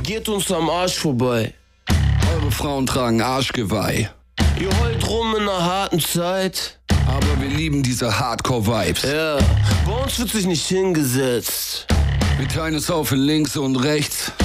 geht uns am Arsch vorbei. Eure Frauen tragen Arschgeweih. Ihr heult rum in einer harten Zeit. Aber wir lieben diese Hardcore-Vibes. Ja, bei uns wird sich nicht hingesetzt. Wir teilen es auf in links und rechts.